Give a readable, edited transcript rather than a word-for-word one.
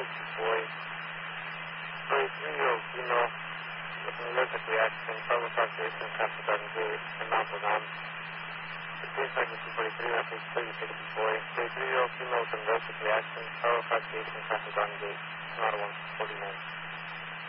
60 boy, 43-year-old female with an allergic reaction, pelvic calculation, capsular garden gate, and mouth was on. The case pregnancy 43, reference 30-60 boy, 33-year-old female with an allergic reaction, pelvic calculation, capsular garden gate, 149.